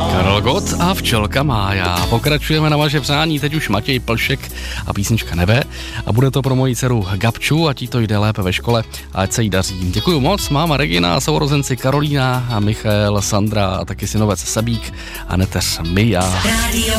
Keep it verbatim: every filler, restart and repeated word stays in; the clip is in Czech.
Karel Gott a Včelka Mája. Pokračujeme na vaše přání, teď už Matěj Plšek a písnička Nebe. A bude to pro moji dceru Gabču, ať jí to jde lépe ve škole a ať se jí daří. Děkuju moc, máma Regina, sourozenci Karolína a Michael, Sandra a taky synovec Sabík a neteř Mia.